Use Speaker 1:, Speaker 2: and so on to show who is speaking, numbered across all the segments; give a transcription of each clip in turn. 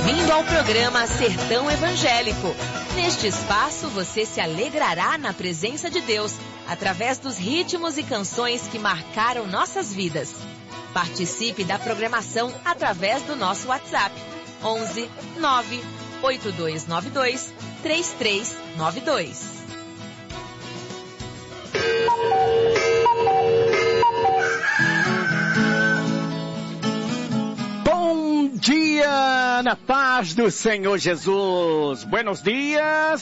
Speaker 1: Bem-vindo ao programa Sertão Evangélico. Neste espaço você se alegrará na presença de Deus, através dos ritmos e canções que marcaram nossas vidas. Participe da programação através do nosso WhatsApp, 11 9 8292 3392.
Speaker 2: Bom dia, na paz do Senhor Jesus. Buenos dias.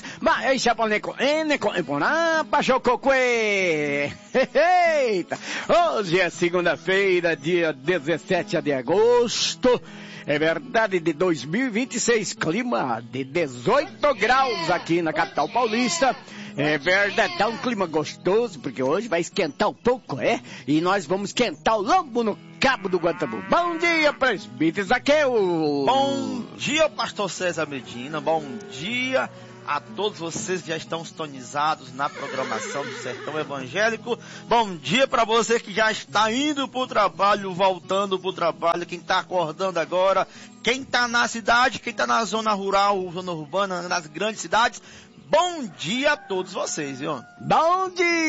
Speaker 2: Eita. Hoje é segunda-feira, dia 17 de agosto. É verdade, de 2026, clima de 18 graus aqui na capital paulista. É verdade, tá um clima gostoso, porque hoje vai esquentar um pouco, e nós vamos esquentar o lombo no Cabo do Guantabu. Bom dia, presbítero Zaqueu.
Speaker 3: Bom dia, pastor César Medina. Bom dia a todos vocês que já estão sintonizados na programação do Sertão Evangélico. Bom dia para você que já está indo para o trabalho, voltando para o trabalho, quem está acordando agora, quem está na cidade, quem está na zona rural, zona urbana, nas grandes cidades. Bom dia a todos vocês, viu?
Speaker 2: Bom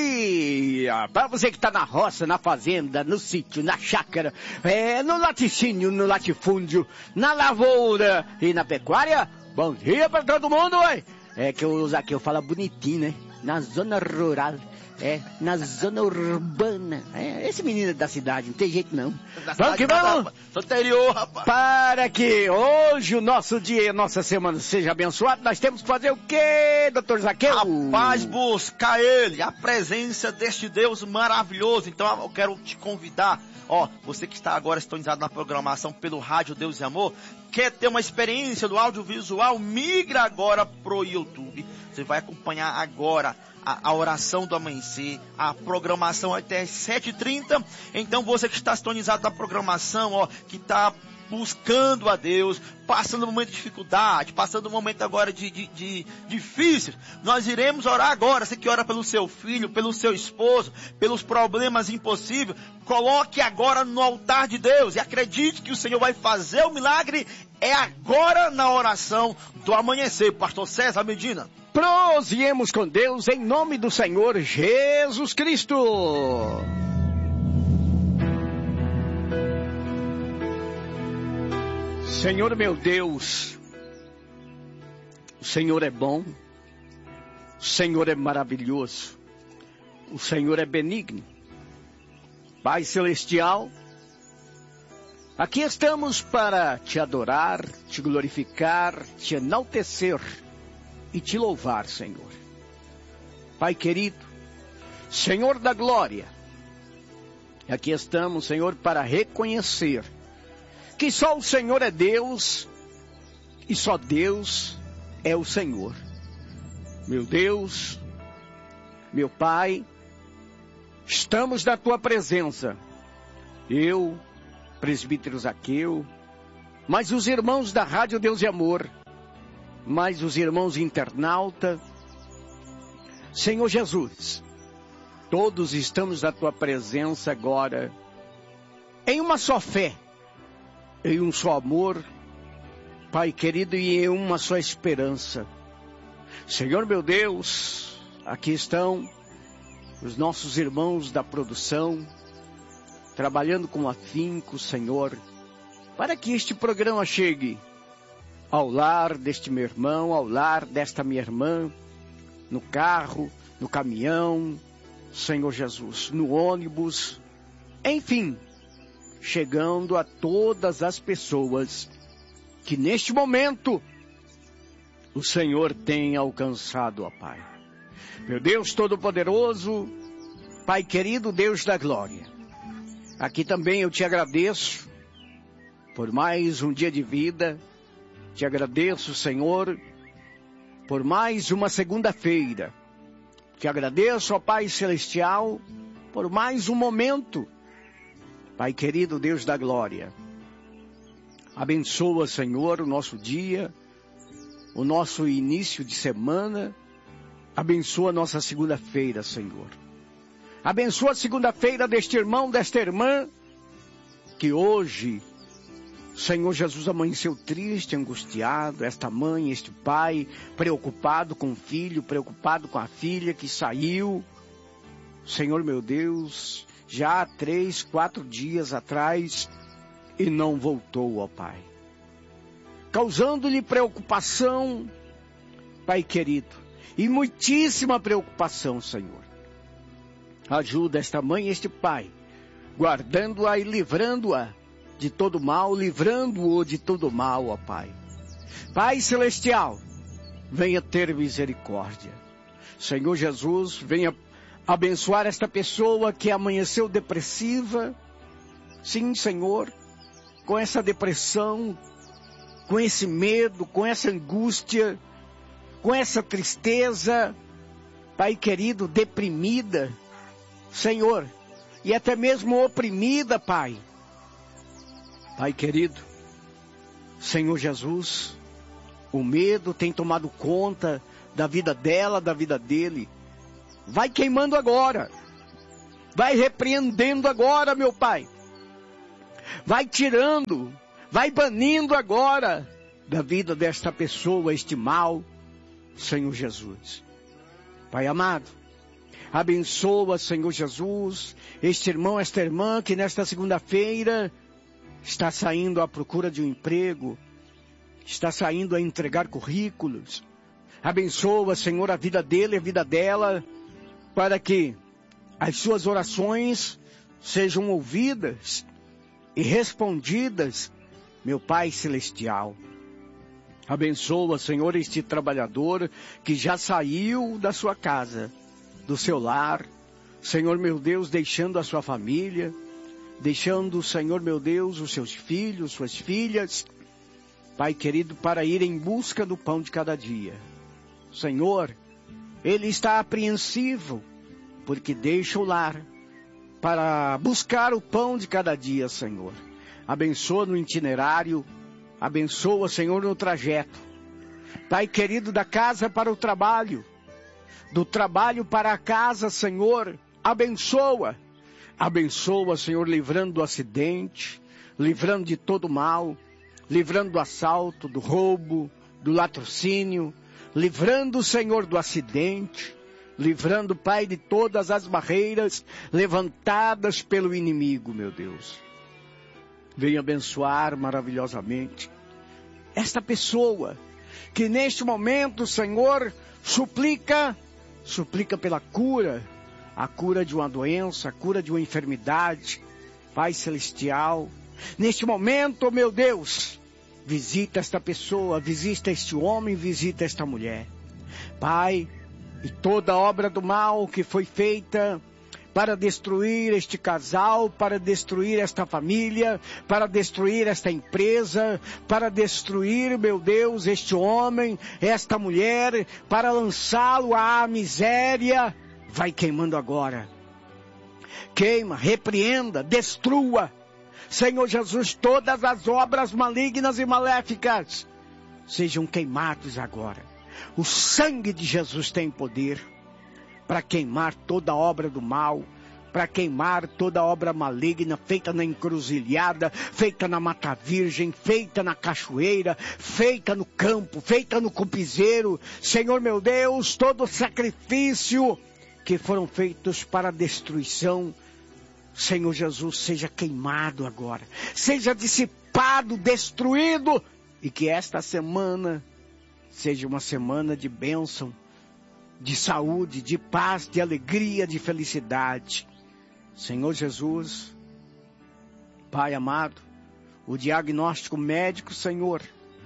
Speaker 2: dia! Para você que está na roça, na fazenda, no sítio, na chácara, no laticínio, no latifúndio, na lavoura e na pecuária, bom dia para todo mundo, ué! É que o Zaqueu fala bonitinho, né? Na zona rural, na zona urbana. Esse menino é da cidade, não tem jeito não. Vamos que vamos!
Speaker 3: Do interior, rapaz.
Speaker 2: Para que hoje o nosso dia, nossa semana seja abençoada, nós temos que fazer o quê, doutor Zaqueu?
Speaker 3: Rapaz, buscar ele, a presença deste Deus maravilhoso. Então eu quero te convidar, você que está agora sintonizado na programação pelo Rádio Deus e Amor, quer ter uma experiência do audiovisual, migra agora pro YouTube. Você vai acompanhar agora a oração do amanhecer, a programação até às 7h30. Então você que está sintonizado na programação, que está buscando a Deus, passando um momento de dificuldade, passando um momento agora de difícil, nós iremos orar agora. Você que ora pelo seu filho, pelo seu esposo, pelos problemas impossíveis, coloque agora no altar de Deus e acredite que o Senhor vai fazer o milagre. É agora na oração do amanhecer. Pastor César Medina.
Speaker 2: Prosseguimos com Deus em nome do Senhor Jesus Cristo. Senhor meu Deus, o Senhor é bom, o Senhor é maravilhoso, o Senhor é benigno. Pai Celestial, aqui estamos para te adorar, te glorificar, te enaltecer e te louvar, Senhor. Pai querido, Senhor da glória, aqui estamos, Senhor, para reconhecer que só o Senhor é Deus e só Deus é o Senhor. Meu Deus, meu Pai, estamos na tua presença. Eu, presbítero Zaqueu, mas os irmãos da Rádio Deus e Amor, mas os irmãos internauta, Senhor Jesus, todos estamos na tua presença agora, em uma só fé, em um só amor, Pai querido, e em uma só esperança. Senhor meu Deus, aqui estão os nossos irmãos da produção, trabalhando com afinco, Senhor, para que este programa chegue ao lar deste meu irmão, ao lar desta minha irmã, no carro, no caminhão, Senhor Jesus, no ônibus, enfim, chegando a todas as pessoas que neste momento o Senhor tem alcançado, ó Pai. Meu Deus Todo-Poderoso, Pai querido, Deus da glória, aqui também eu te agradeço por mais um dia de vida, te agradeço, Senhor, por mais uma segunda-feira, te agradeço, ó Pai Celestial, por mais um momento. Pai querido, Deus da glória, abençoa, Senhor, o nosso dia, o nosso início de semana, abençoa a nossa segunda-feira, Senhor. Abençoa a segunda-feira deste irmão, desta irmã, que hoje Senhor Jesus, amanheceu triste, angustiado, esta mãe, este pai, preocupado com o filho, preocupado com a filha que saiu. Senhor meu Deus, já há 3, 4 dias atrás e não voltou, ó Pai. Causando-lhe preocupação, Pai querido, e muitíssima preocupação, Senhor. Ajuda esta mãe e este pai, guardando-a e livrando-a de todo mal, livrando-o de todo mal, ó Pai. Pai celestial, venha ter misericórdia. Senhor Jesus, venha abençoar esta pessoa que amanheceu depressiva. Sim, Senhor, com essa depressão, com esse medo, com essa angústia, com essa tristeza, Pai querido, deprimida, Senhor, e até mesmo oprimida, Pai. Pai querido, Senhor Jesus, o medo tem tomado conta da vida dela, da vida dele. Vai queimando agora, vai repreendendo agora, meu Pai. Vai tirando, vai banindo agora da vida desta pessoa este mal, Senhor Jesus. Pai amado, abençoa, Senhor Jesus, este irmão, esta irmã que nesta segunda-feira está saindo à procura de um emprego, está saindo a entregar currículos. Abençoa, Senhor, a vida dele, a vida dela, para que as suas orações sejam ouvidas e respondidas, meu Pai celestial. Abençoa, Senhor, este trabalhador que já saiu da sua casa, do seu lar, Senhor meu Deus, deixando a sua família, deixando, Senhor meu Deus, os seus filhos, suas filhas, Pai querido, para ir em busca do pão de cada dia. Senhor, ele está apreensivo, porque deixa o lar para buscar o pão de cada dia, Senhor. Abençoa no itinerário, abençoa, Senhor, no trajeto. Pai querido, da casa para o trabalho, do trabalho para a casa, Senhor, abençoa. Abençoa, Senhor, livrando do acidente, livrando de todo mal, livrando do assalto, do roubo, do latrocínio, livrando, Senhor, do acidente, livrando, Pai, de todas as barreiras levantadas pelo inimigo, meu Deus. Venha abençoar maravilhosamente esta pessoa que neste momento, Senhor, suplica pela cura, a cura de uma doença, a cura de uma enfermidade. Pai celestial, neste momento, meu Deus, visita esta pessoa, visita este homem, visita esta mulher. Pai, e toda obra do mal que foi feita para destruir este casal, para destruir esta família, para destruir esta empresa, para destruir, meu Deus, este homem, esta mulher, para lançá-lo à miséria, vai queimando agora. Queima, repreenda, destrua. Senhor Jesus, todas as obras malignas e maléficas sejam queimados agora. O sangue de Jesus tem poder para queimar toda obra do mal, para queimar toda obra maligna feita na encruzilhada, feita na mata virgem, feita na cachoeira, feita no campo, feita no cupizeiro. Senhor meu Deus, todo sacrifício que foram feitos para destruição, Senhor Jesus, seja queimado agora, seja dissipado, destruído, e que esta semana seja uma semana de bênção, de saúde, de paz, de alegria, de felicidade. Senhor Jesus, Pai amado, o diagnóstico médico, Senhor,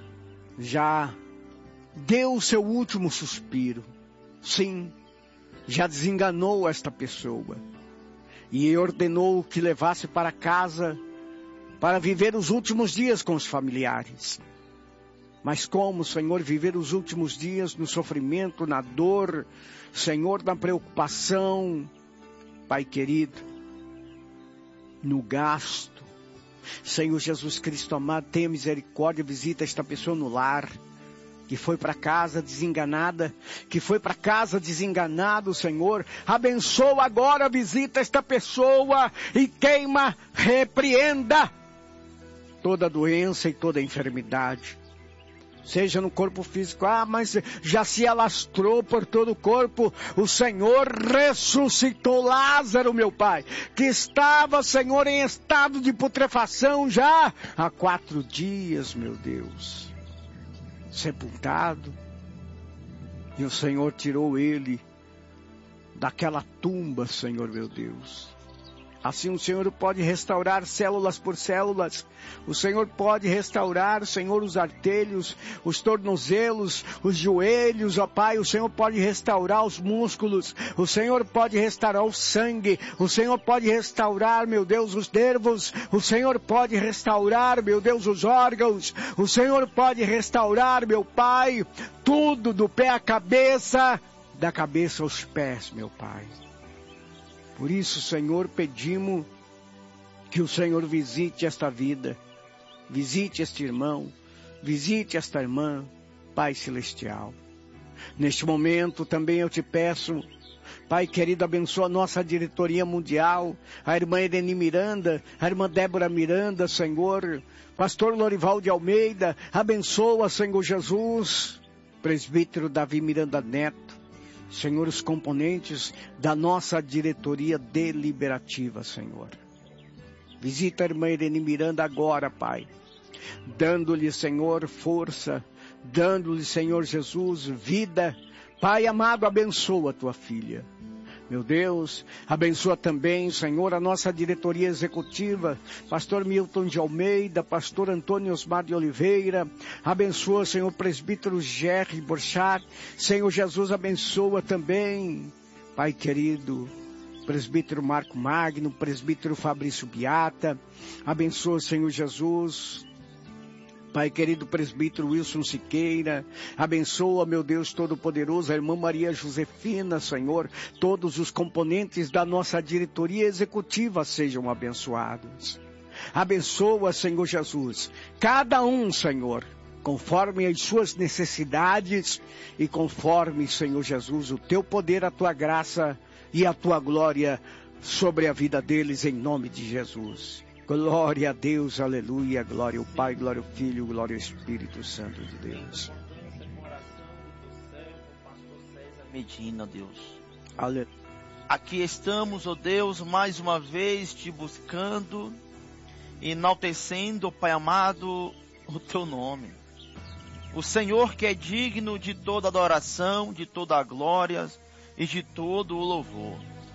Speaker 2: já deu o seu último suspiro. Sim, já desenganou esta pessoa e ordenou que levasse para casa para viver os últimos dias com os familiares. Mas como, Senhor, viver os últimos dias no sofrimento, na dor, Senhor, na preocupação, Pai querido, no gasto. Senhor Jesus Cristo amado, tenha misericórdia, visita esta pessoa no lar, que foi para casa desenganada, que foi para casa desenganado, Senhor. Abençoa agora, visita esta pessoa e queima, repreenda toda doença e toda enfermidade. Seja no corpo físico, mas já se alastrou por todo o corpo. O Senhor ressuscitou Lázaro, meu Pai, que estava, Senhor, em estado de putrefação já há 4 dias, meu Deus, sepultado. E o Senhor tirou ele daquela tumba, Senhor, meu Deus. Assim o Senhor pode restaurar células por células. O Senhor pode restaurar, Senhor, os artelhos, os tornozelos, os joelhos, ó Pai. O Senhor pode restaurar os músculos. O Senhor pode restaurar o sangue. O Senhor pode restaurar, meu Deus, os nervos. O Senhor pode restaurar, meu Deus, os órgãos. O Senhor pode restaurar, meu Pai, tudo do pé à cabeça, da cabeça aos pés, meu Pai. Por isso, Senhor, pedimos que o Senhor visite esta vida, visite este irmão, visite esta irmã, Pai Celestial. Neste momento também eu te peço, Pai querido, abençoa a nossa diretoria mundial, a irmã Irene Miranda, a irmã Débora Miranda, Senhor, pastor Lorival de Almeida, abençoa, Senhor Jesus, presbítero Davi Miranda Neto, Senhor, os componentes da nossa diretoria deliberativa, Senhor. Visita a irmã Irene Miranda agora, Pai, dando-lhe, Senhor, força, dando-lhe, Senhor Jesus, vida. Pai amado, abençoa a tua filha. Meu Deus, abençoa também, Senhor, a nossa diretoria executiva, pastor Milton de Almeida, pastor Antônio Osmar de Oliveira, abençoa, Senhor, presbítero Jerry Borchat, Senhor Jesus, abençoa também, Pai querido, presbítero Marco Magno, presbítero Fabrício Beata, abençoa, Senhor Jesus, Pai querido, presbítero Wilson Siqueira, abençoa, meu Deus Todo-Poderoso, a irmã Maria Josefina, Senhor, todos os componentes da nossa diretoria executiva sejam abençoados. Abençoa, Senhor Jesus, cada um, Senhor, conforme as suas necessidades e conforme, Senhor Jesus, o teu poder, a tua graça e a tua glória sobre a vida deles, em nome de Jesus. Glória a Deus, aleluia, glória ao Pai, glória ao Filho, glória ao Espírito Santo de Deus.
Speaker 3: Medina, Deus.
Speaker 2: Aleluia.
Speaker 3: Aqui estamos, ó Deus, mais uma vez te buscando, enaltecendo, Pai amado, o teu nome. O Senhor que é digno de toda adoração, de toda a glória e de todo o louvor.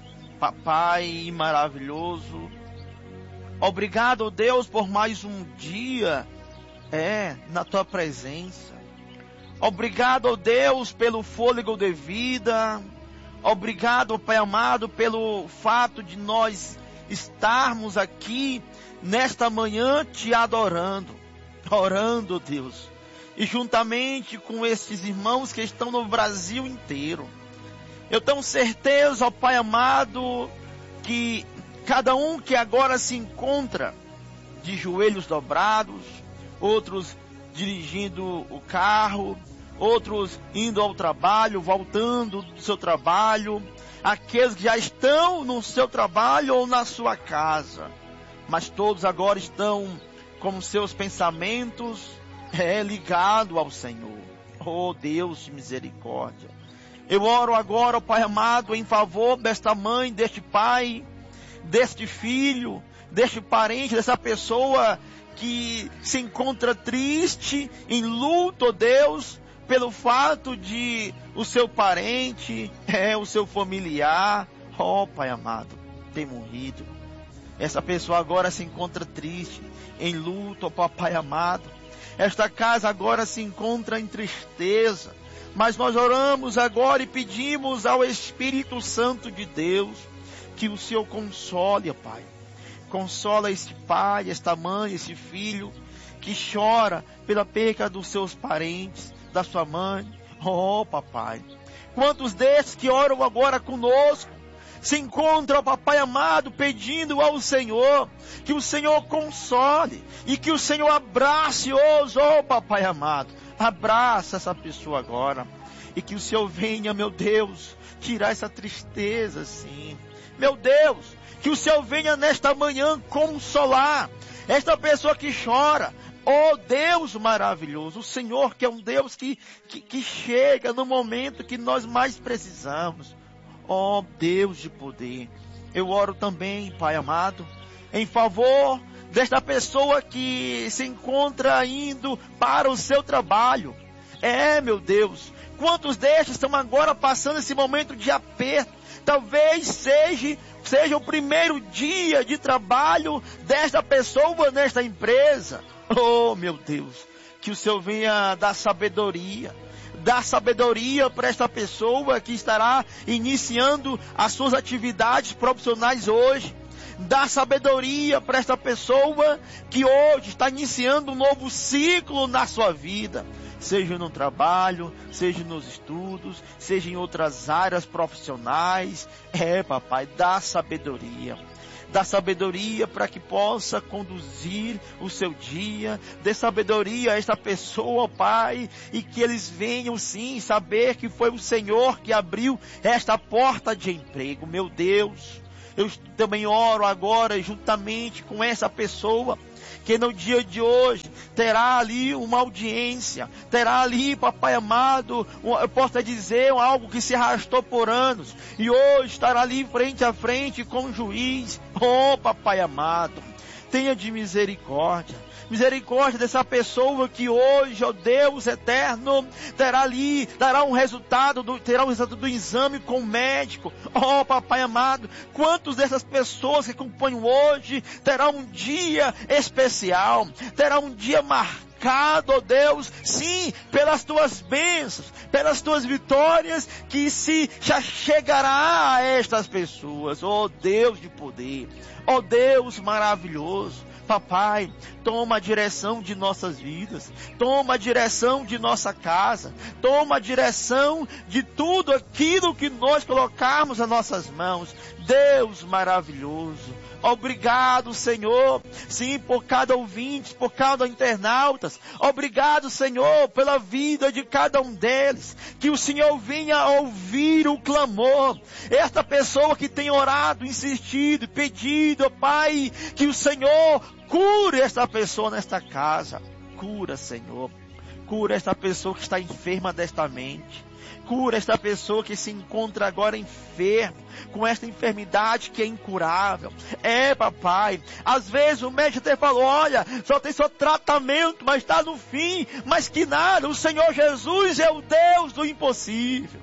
Speaker 3: Papai maravilhoso, obrigado, Deus, por mais um dia, na tua presença. Obrigado, Deus, pelo fôlego de vida. Obrigado, Pai amado, pelo fato de nós estarmos aqui nesta manhã te adorando, orando, Deus. E juntamente com esses irmãos que estão no Brasil inteiro. Eu tenho certeza, ó Pai amado, que cada um que agora se encontra de joelhos dobrados, outros dirigindo o carro, outros indo ao trabalho, voltando do seu trabalho, aqueles que já estão no seu trabalho ou na sua casa, mas todos agora estão com seus pensamentos ligados ao Senhor. Oh Deus de misericórdia, eu oro agora, Pai amado, em favor desta mãe, deste pai, deste filho, deste parente, dessa pessoa que se encontra triste, em luto, Deus, pelo fato de o seu parente, o seu familiar, Pai amado, ter morrido. Essa pessoa agora se encontra triste, em luto, Papai amado. Esta casa agora se encontra em tristeza, mas nós oramos agora e pedimos ao Espírito Santo de Deus que o Senhor console, Pai. Consola este pai, esta mãe, esse filho que chora pela perda dos seus parentes, da sua mãe. Oh, Papai. Quantos desses que oram agora conosco se encontram, Papai amado, pedindo ao Senhor que o Senhor console e que o Senhor abrace-os, oh, Papai amado. Abraça essa pessoa agora e que o Senhor venha, meu Deus, tirar essa tristeza, sim. Meu Deus, que o Senhor venha nesta manhã consolar esta pessoa que chora. Oh Deus maravilhoso, o Senhor que é um Deus que chega no momento que nós mais precisamos. Oh Deus de poder, eu oro também, Pai amado, em favor desta pessoa que se encontra indo para o seu trabalho. Meu Deus, quantos destes estão agora passando esse momento de aperto? Talvez seja o primeiro dia de trabalho desta pessoa nesta empresa. Oh meu Deus, que o Senhor venha dar sabedoria para esta pessoa que estará iniciando as suas atividades profissionais hoje. Dá sabedoria para esta pessoa que hoje está iniciando um novo ciclo na sua vida. Seja no trabalho, seja nos estudos, seja em outras áreas profissionais. Papai, dá sabedoria. Dá sabedoria para que possa conduzir o seu dia. Dê sabedoria a esta pessoa, Pai, e que eles venham sim saber que foi o Senhor que abriu esta porta de emprego. Meu Deus, eu também oro agora juntamente com essa pessoa que no dia de hoje terá ali uma audiência, terá ali, papai amado, eu posso dizer, algo que se arrastou por anos, e hoje estará ali frente a frente com o juiz. Oh, papai amado, tenha de misericórdia dessa pessoa que hoje, ó Deus eterno, dará um resultado do exame com o médico. Oh, papai amado, quantos dessas pessoas que acompanham hoje terá um dia especial, terá um dia marcado, ó Deus, sim, pelas tuas bênçãos, pelas tuas vitórias, que se já chegará a estas pessoas. Oh Deus de poder, oh Deus maravilhoso. Papai, toma a direção de nossas vidas, toma a direção de nossa casa, toma a direção de tudo aquilo que nós colocarmos nas nossas mãos. Deus maravilhoso, obrigado, Senhor, sim, por cada ouvinte, por cada internautas. Obrigado, Senhor, pela vida de cada um deles. Que o Senhor venha ouvir o clamor. Esta pessoa que tem orado, insistido, pedido, Pai, que o Senhor cure esta pessoa nesta casa. Cura, Senhor. Cura esta pessoa que está enferma desta mente. Cura esta pessoa que se encontra agora enferma, com esta enfermidade que é incurável. Papai, às vezes o médico até falou, olha, só tem só tratamento, mas está no fim. Mas que nada, o Senhor Jesus é o Deus do impossível.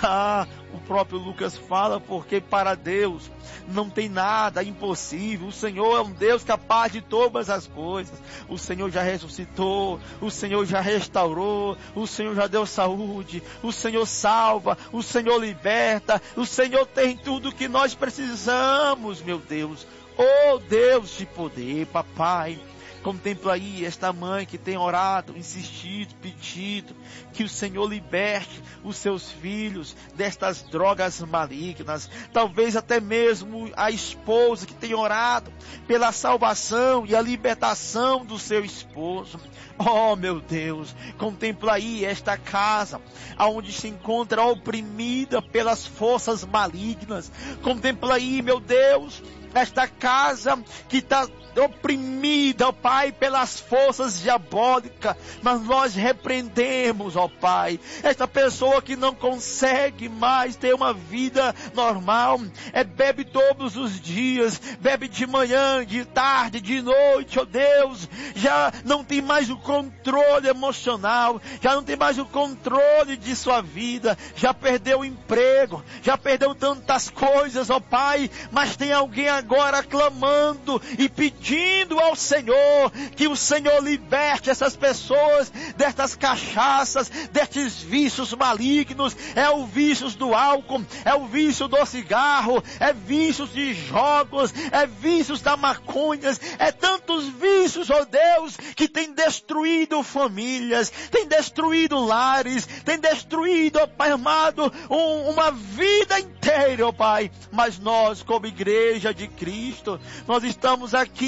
Speaker 3: O próprio Lucas fala, porque para Deus não tem nada impossível. O Senhor é um Deus capaz de todas as coisas. O Senhor já ressuscitou, o Senhor já restaurou, o Senhor já deu saúde, o Senhor salva, o Senhor liberta, o Senhor tem tudo que nós precisamos, meu Deus. Oh Deus de poder, papai, contempla aí esta mãe que tem orado, insistido, pedido, que o Senhor liberte os seus filhos destas drogas malignas. Talvez até mesmo a esposa que tem orado pela salvação e a libertação do seu esposo. Oh meu Deus, contempla aí esta casa, aonde se encontra oprimida pelas forças malignas. Contempla aí, meu Deus, esta casa que está oprimida, ó Pai, pelas forças diabólicas, mas nós repreendemos, ó Pai, esta pessoa que não consegue mais ter uma vida normal, bebe todos os dias, bebe de manhã, de tarde, de noite, ó Deus, já não tem mais o controle emocional, já não tem mais o controle de sua vida, já perdeu o emprego, já perdeu tantas coisas, ó Pai, mas tem alguém agora clamando e pedindo ao Senhor, que o Senhor liberte essas pessoas destas cachaças, destes vícios malignos. É o vício do álcool, é o vício do cigarro, é vícios de jogos, é vícios da maconha, é tantos vícios, ó Deus, que tem destruído famílias, tem destruído lares, tem destruído, ó Pai amado, uma vida inteira, ó Pai. Mas nós, como igreja de Cristo, nós estamos aqui,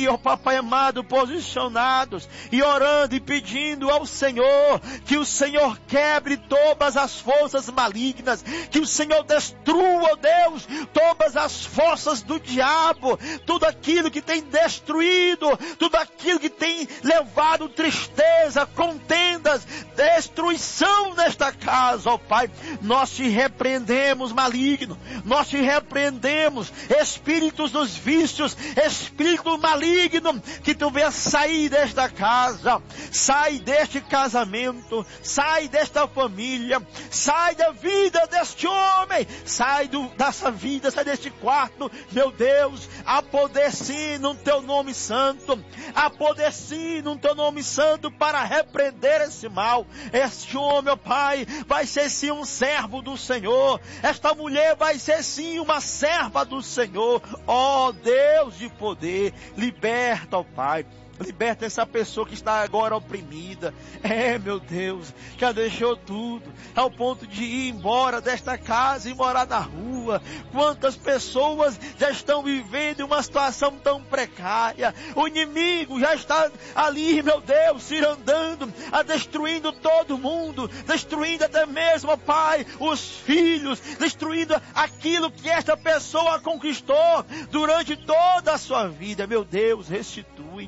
Speaker 3: ali, ó papai amado, posicionados e orando e pedindo ao Senhor que o Senhor quebre todas as forças malignas, que o Senhor destrua, ó Deus, todas as forças do diabo, tudo aquilo que tem destruído, tudo aquilo que tem levado tristeza, contendas, destruição nesta casa, ó Pai. Nós te repreendemos, maligno, nós te repreendemos, espíritos dos vícios, espírito maligno, que tu venha sair desta casa, sai deste casamento, sai desta família, sai da vida deste homem, sai dessa vida, sai deste quarto, meu Deus. Há poder sim no teu nome santo, há poder sim no teu nome santo para repreender esse mal. Este homem, ó Pai, vai ser sim um servo do Senhor, esta mulher vai ser sim uma serva do Senhor, ó Deus de poder. Liberta, ó Pai, liberta essa pessoa que está agora oprimida. Meu Deus, já deixou tudo, ao ponto de ir embora desta casa e morar na rua. Quantas pessoas já estão vivendo uma situação tão precária. O inimigo já está ali, meu Deus, se andando, destruindo todo mundo, destruindo até mesmo, ó Pai, os filhos, destruindo aquilo que esta pessoa conquistou durante toda a sua vida. Meu Deus, restitui.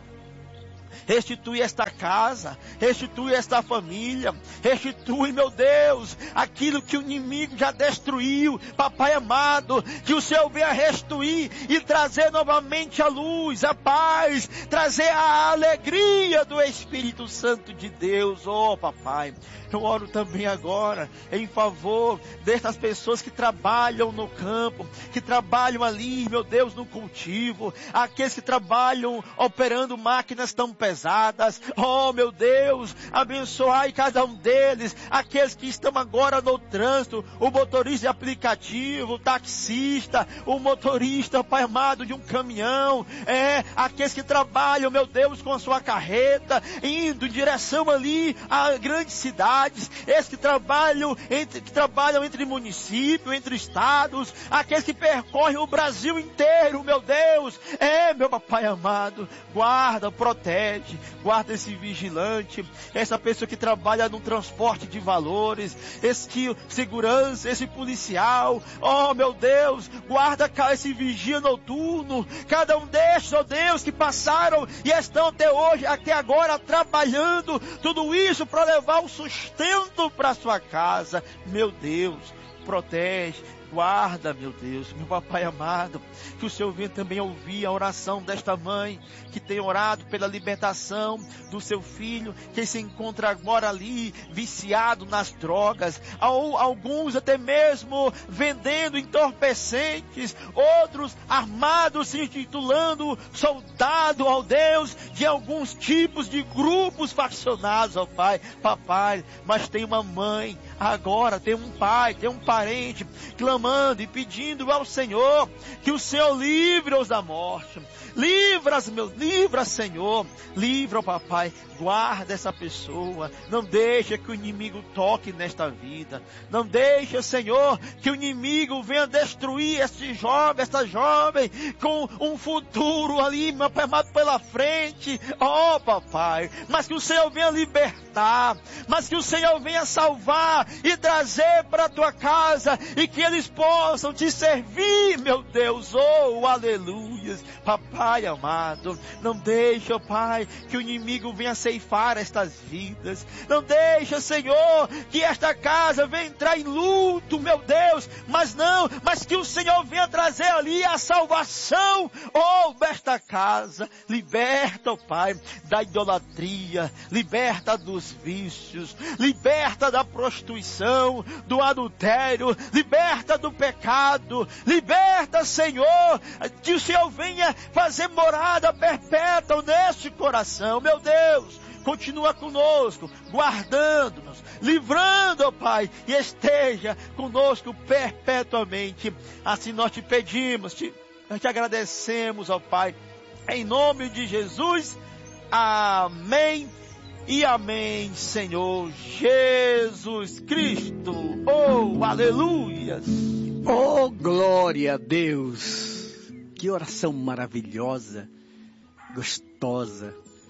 Speaker 3: Restitui esta casa, restitui esta família, restitui, meu Deus, aquilo que o inimigo já destruiu, papai amado, que o Senhor venha restituir e trazer novamente a luz, a paz, trazer a alegria do Espírito Santo de Deus, oh papai. Eu oro também agora em favor destas pessoas que trabalham no campo, que trabalham ali, meu Deus, no cultivo, aqueles que trabalham operando máquinas tão pesadas. Oh, meu Deus, abençoai cada um deles, aqueles que estão agora no trânsito, o motorista de aplicativo, o taxista, o motorista, Pai amado, de um caminhão, aqueles que trabalham, meu Deus, com a sua carreta, indo em direção ali a grandes cidades, esses que trabalham entre municípios, entre estados, aqueles que percorrem o Brasil inteiro, meu Deus, meu papai amado, guarda, protege, guarda esse vigilante, essa pessoa que trabalha no transporte de valores, esse segurança, esse policial, oh meu Deus, guarda esse vigia noturno, cada um destes, oh Deus, que passaram e estão até hoje, até agora, trabalhando, tudo isso para levar o sustento para sua casa. Meu Deus, protege, guarda, meu Deus, meu papai amado, que o Senhor venha também ouvir a oração desta mãe, que tem orado pela libertação do seu filho, que se encontra agora ali, viciado nas drogas, alguns até mesmo vendendo entorpecentes, outros armados, se intitulando soldado, ó Deus, de alguns tipos de grupos faccionados, ó Pai, papai, mas tem uma mãe, agora tem um pai, tem um parente, clamando e pedindo ao Senhor, que o Senhor livre-os da morte. Livra, Senhor, livra, papai, guarda essa pessoa, não deixa que o inimigo toque nesta vida, não deixa, Senhor, que o inimigo venha destruir este jovem, esta jovem, com um futuro ali, meu pai amado, pela frente, oh papai, mas que o Senhor venha libertar, mas que o Senhor venha salvar e trazer para a tua casa, e que eles possam te servir, meu Deus, oh aleluias, papai amado, não deixa, Pai, que o inimigo venha ceifar estas vidas, não deixa, Senhor, que esta casa venha entrar em luto, meu Deus, mas que o Senhor venha trazer ali a salvação, oh, desta casa, liberta, oh, Pai, da idolatria, liberta dos vícios, liberta da prostituição, do adultério, liberta do pecado, liberta, Senhor, que o Senhor venha fazer morada perpétua neste coração, meu Deus, continua conosco, guardando-nos, livrando, ó Pai, e esteja conosco perpetuamente, assim nós te pedimos, nós te agradecemos, ó Pai, em nome de Jesus, amém e amém, Senhor Jesus Cristo, oh, aleluias,
Speaker 2: oh, glória a Deus. Que oração maravilhosa gostosa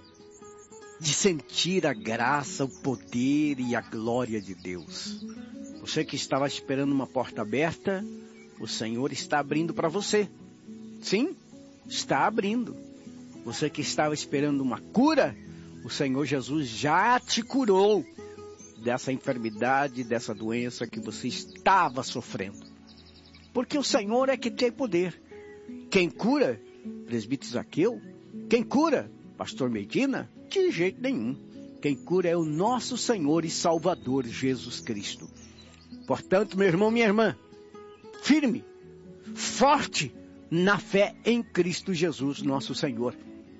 Speaker 2: de sentir a graça, o poder e a glória de Deus. Você que estava esperando uma porta aberta, o Senhor está abrindo para você. Sim, está abrindo. Você que estava esperando uma cura, o Senhor Jesus já te curou dessa enfermidade, dessa doença que você estava sofrendo. Porque o Senhor é que tem poder. Quem cura, presbítero Zaqueu? Quem cura, pastor Medina? De jeito nenhum. Quem cura é o nosso Senhor e Salvador Jesus Cristo. Portanto, meu irmão, minha irmã, firme, forte na fé em Cristo Jesus, nosso Senhor.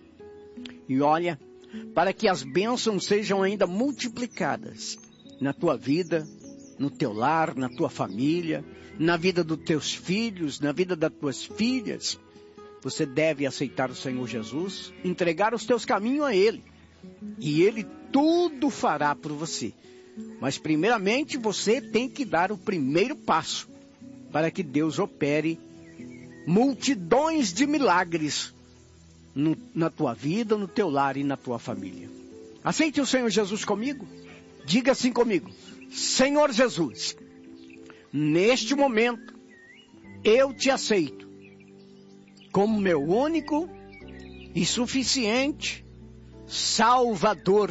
Speaker 2: E olha, para que as bênçãos sejam ainda multiplicadas na tua vida, no teu lar, na tua família, na vida dos teus filhos, na vida das tuas filhas, você deve aceitar o Senhor Jesus, entregar os teus caminhos a Ele, e Ele tudo fará por você. Mas primeiramente você tem que dar o primeiro passo para que Deus opere multidões de milagres na tua vida, no teu lar e na tua família. Aceite o Senhor Jesus comigo? Diga assim comigo: Senhor Jesus, neste momento eu te aceito como meu único e suficiente Salvador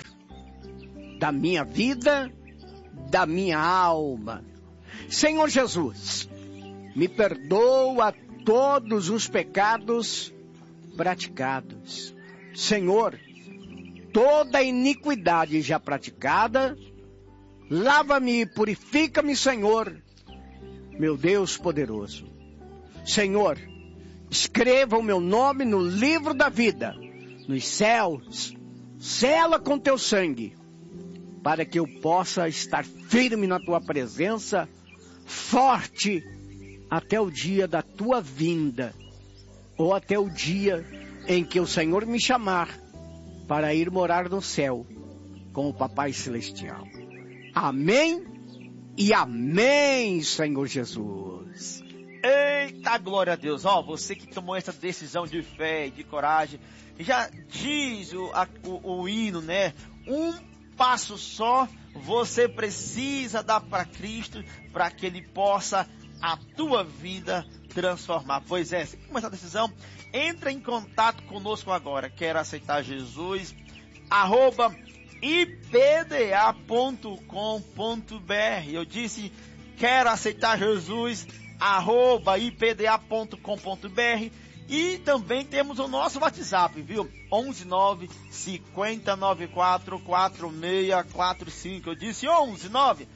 Speaker 2: da minha vida, da minha alma. Senhor Jesus, me perdoa todos os pecados praticados. Senhor, toda iniquidade já praticada, lava-me e purifica-me, Senhor, meu Deus poderoso. Senhor, escreva o meu nome no livro da vida, nos céus, sela com teu sangue, para que eu possa estar firme na tua presença, forte, até o dia da tua vinda, ou até o dia em que o Senhor me chamar para ir morar no céu com o Papai Celestial. Amém e amém, Senhor Jesus.
Speaker 3: Eita, glória a Deus. Ó, você que tomou essa decisão de fé e de coragem, já diz o hino, né? Um passo só você precisa dar para Cristo, para que Ele possa a tua vida transformar. Pois é, se começar a decisão, entra em contato conosco agora. Quer aceitar Jesus? @ipda.com.br. Eu disse, quer aceitar Jesus? @ipda.com.br. E também temos o nosso WhatsApp, viu? 119 5094 4645. Eu disse 119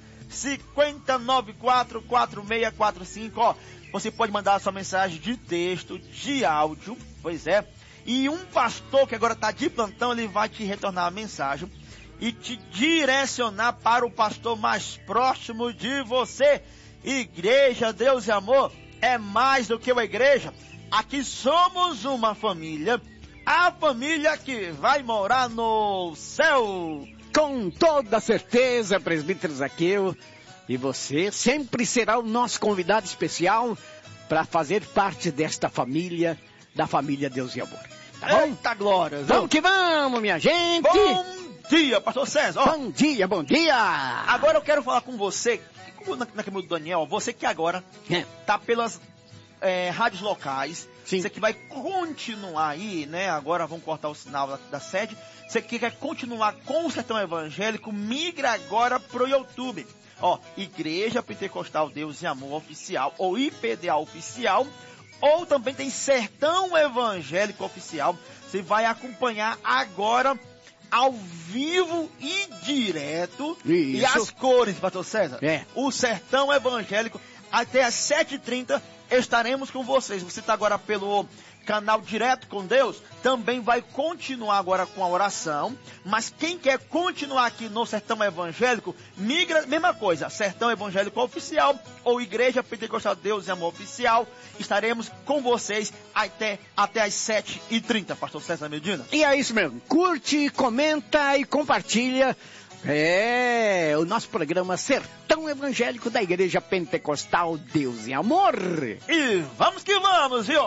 Speaker 3: 5094 4645. Ó, você pode mandar a sua mensagem de texto, de áudio, pois é. E um pastor que agora está de plantão, ele vai te retornar a mensagem e te direcionar para o pastor mais próximo de você. Igreja Deus e Amor é mais do que uma igreja. Aqui somos uma família, a família que vai morar no céu.
Speaker 2: Com toda certeza, presbítero Zaqueu, e você sempre será o nosso convidado especial para fazer parte desta família, da família Deus e Amor. Tá bom?
Speaker 3: Eita glória!
Speaker 2: Vamos que vamos, minha gente!
Speaker 3: Bom dia, pastor César!
Speaker 2: Bom dia, bom dia!
Speaker 3: Agora eu quero falar com você, como na câmera do Daniel, você que agora tá pelas rádios locais.
Speaker 2: Sim.
Speaker 3: Você que vai continuar aí, né? Agora vamos cortar o sinal da sede. Você que quer continuar com o Sertão Evangélico, migra agora pro YouTube. Ó, Igreja Pentecostal Deus e Amor Oficial, ou IPDA Oficial, ou também tem Sertão Evangélico Oficial. Você vai acompanhar agora ao vivo e direto.
Speaker 2: Isso.
Speaker 3: E as cores, pastor César.
Speaker 2: O
Speaker 3: Sertão Evangélico, até às 7h30 estaremos com vocês. Você está agora pelo canal Direto com Deus, também vai continuar agora com a oração, mas quem quer continuar aqui no Sertão Evangélico, migra, mesma coisa, Sertão Evangélico Oficial ou Igreja Pentecostal Deus e Amor Oficial, estaremos com vocês até às 7h30, pastor César Medina.
Speaker 2: E é isso mesmo, curte, comenta e compartilha É, o nosso programa Sertão Evangélico da Igreja Pentecostal Deus e Amor.
Speaker 3: E vamos que vamos, viu?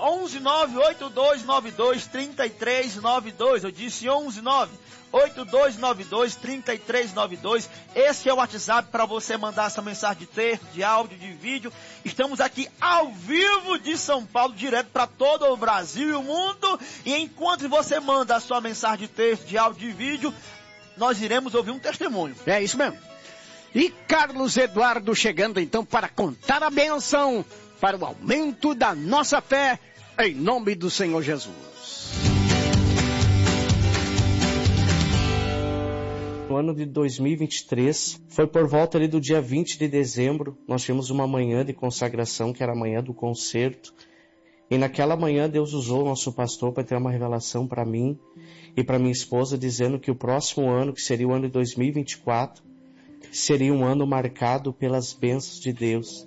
Speaker 3: 11982923392. Eu disse 11982923392. Esse é o WhatsApp para você mandar essa mensagem de texto, de áudio, de vídeo. Estamos aqui ao vivo de São Paulo, direto para todo o Brasil e o mundo. E enquanto você manda a sua mensagem de texto, de áudio, de vídeo, nós iremos ouvir um testemunho.
Speaker 2: É isso mesmo. E Carlos Eduardo chegando então para contar a bênção para o aumento da nossa fé, em nome do Senhor Jesus.
Speaker 4: No ano de 2023, foi por volta ali do dia 20 de dezembro, nós tivemos uma manhã de consagração, que era a manhã do concerto. E naquela manhã Deus usou o nosso pastor para ter uma revelação para mim e para minha esposa, dizendo que o próximo ano, que seria o ano de 2024, seria um ano marcado pelas bênçãos de Deus.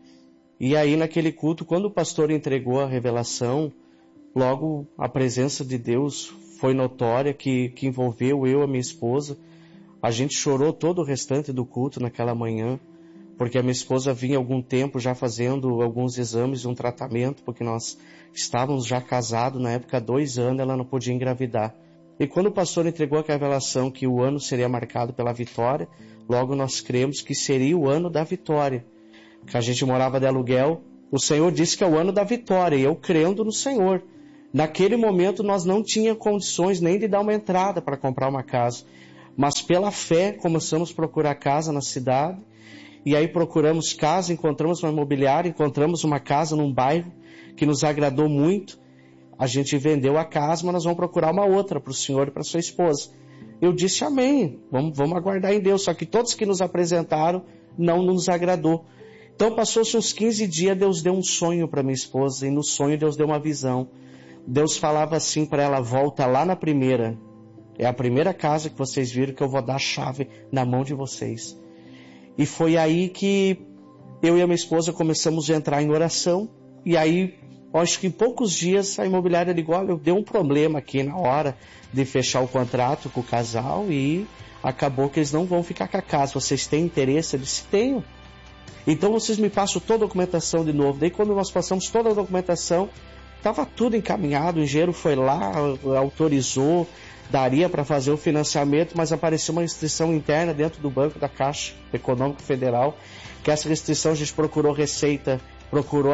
Speaker 4: E aí naquele culto, quando o pastor entregou a revelação, logo a presença de Deus foi notória, que envolveu eu e a minha esposa. A gente chorou todo o restante do culto naquela manhã, porque a minha esposa vinha há algum tempo já fazendo alguns exames, um tratamento, porque nós estávamos já casados, na época há 2 anos, ela não podia engravidar. E quando o pastor entregou a revelação que o ano seria marcado pela vitória, logo nós cremos que seria o ano da vitória. Que a gente morava de aluguel, o Senhor disse que é o ano da vitória, e eu crendo no Senhor. Naquele momento nós não tínhamos condições nem de dar uma entrada para comprar uma casa, mas pela fé começamos a procurar casa na cidade. E aí procuramos casa, encontramos uma imobiliária, encontramos uma casa num bairro que nos agradou muito. A gente vendeu a casa, mas nós vamos procurar uma outra para o senhor e para sua esposa. Eu disse amém, vamos aguardar em Deus. Só que todos que nos apresentaram não nos agradou. Então passou-se uns 15 dias, Deus deu um sonho para minha esposa. E no sonho Deus deu uma visão. Deus falava assim para ela: volta lá na primeira. É a primeira casa que vocês viram que eu vou dar a chave na mão de vocês. E foi aí que eu e a minha esposa começamos a entrar em oração. E aí, acho que em poucos dias, a imobiliária ligou: olha, deu um problema aqui na hora de fechar o contrato com o casal e acabou que eles não vão ficar com a casa. Vocês têm interesse? Eu disse: tenho. Então vocês me passam toda a documentação de novo. Daí quando nós passamos toda a documentação, estava tudo encaminhado. O engenheiro foi lá, autorizou, daria para fazer o financiamento, mas apareceu uma restrição interna dentro do banco da Caixa Econômica Federal, que essa restrição a gente procurou Receita, procurou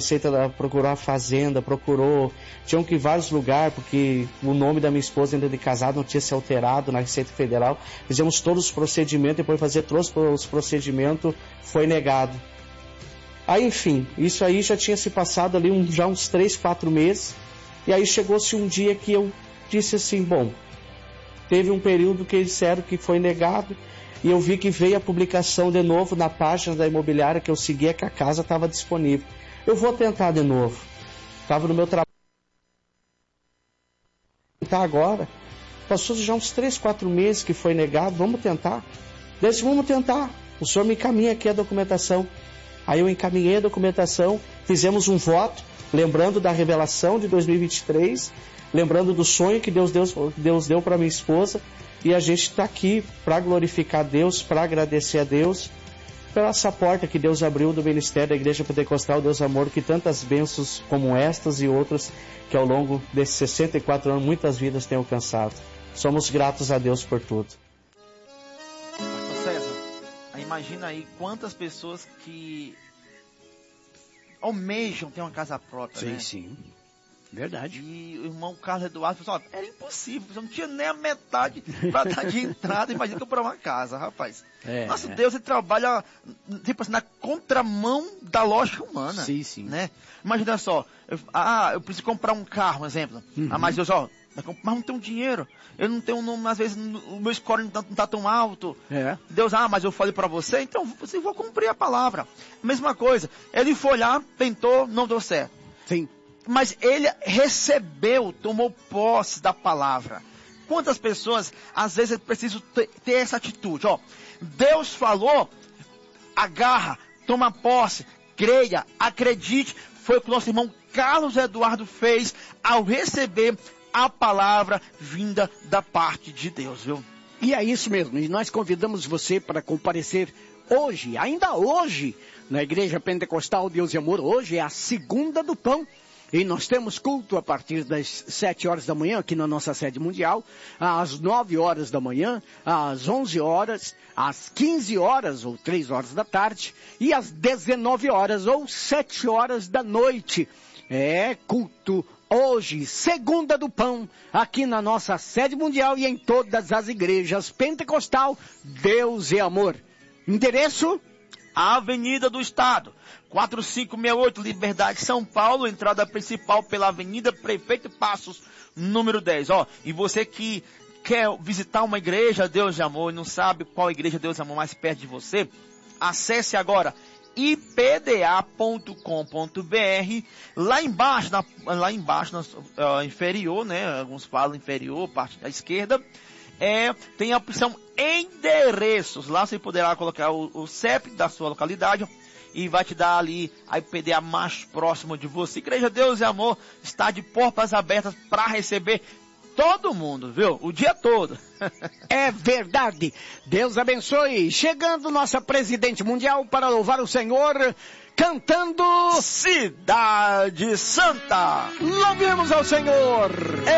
Speaker 4: a Fazenda, tinham que ir em vários lugares, porque o nome da minha esposa ainda de casado não tinha se alterado na Receita Federal. Fizemos todos os procedimentos, depois de fazer todos os procedimentos, foi negado. Aí, enfim, isso aí já tinha se passado ali já uns 3, 4 meses, e aí chegou-se um dia que eu disse assim: bom, teve um período que eles disseram que foi negado, e eu vi que veio a publicação de novo na página da imobiliária que eu seguia, que a casa estava disponível. Eu vou tentar de novo. Estava no meu trabalho. Tentar agora. Passou já uns 3, 4 meses que foi negado, vamos tentar. Vamos tentar. O senhor me encaminha aqui a documentação. Aí eu encaminhei a documentação, fizemos um voto, lembrando da revelação de 2023, lembrando do sonho que Deus deu para minha esposa, e a gente está aqui para glorificar Deus, para agradecer a Deus pela essa porta que Deus abriu do ministério da Igreja Pentecostal Deus Amor, que tantas bênçãos como estas e outras que ao longo desses 64 anos muitas vidas têm alcançado. Somos gratos a Deus por tudo.
Speaker 3: Pastor César, imagina aí quantas pessoas que almejam ter uma casa própria,
Speaker 2: sim,
Speaker 3: né?
Speaker 2: Sim. Verdade.
Speaker 3: E o irmão Carlos Eduardo falou: era impossível, eu não tinha nem a metade para dar de entrada, imagina comprar uma casa, rapaz. Nosso Deus, ele trabalha tipo assim, na contramão da lógica humana.
Speaker 2: Sim, sim.
Speaker 3: Né? Imagina só, eu preciso comprar um carro, um exemplo. Mas Deus, mas não tenho dinheiro, eu não tenho, às vezes o meu score não está tão alto. Deus, mas eu falei para você, então você vou cumprir a palavra. Mesma coisa, ele foi lá, tentou, não deu certo.
Speaker 2: Sim.
Speaker 3: Mas ele recebeu, tomou posse da palavra. Quantas pessoas, às vezes, precisam ter essa atitude? Deus falou, agarra, toma posse, creia, acredite. Foi o que o nosso irmão Carlos Eduardo fez ao receber a palavra vinda da parte de Deus, viu?
Speaker 2: E é isso mesmo, e nós convidamos você para comparecer hoje, ainda hoje, na Igreja Pentecostal Deus e Amor. Hoje é a segunda do pão. E nós temos culto a partir das 7 horas da manhã, aqui na nossa sede mundial, às 9 horas da manhã, às 11 horas, às 15 horas ou 3 horas da tarde, e às 19 horas ou 7 horas da noite. É culto hoje, segunda do pão, aqui na nossa sede mundial e em todas as igrejas Pentecostal Deus e Amor. Endereço?
Speaker 3: Avenida do Estado, 4568, Liberdade, São Paulo, entrada principal pela Avenida Prefeito Passos, número 10. E você que quer visitar uma igreja Deus de Amor e não sabe qual igreja Deus de Amor mais perto de você, acesse agora ipda.com.br, lá embaixo, inferior, né? Alguns falam inferior, parte da esquerda, tem a opção endereços. Lá você poderá colocar o CEP da sua localidade e vai te dar ali a IPDA mais próximo de você. Igreja Deus e Amor está de portas abertas para receber todo mundo, viu? O dia todo.
Speaker 2: É verdade. Deus abençoe. Chegando nossa presidente mundial para louvar o Senhor, cantando
Speaker 3: Cidade Santa.
Speaker 2: Louvemos ao Senhor.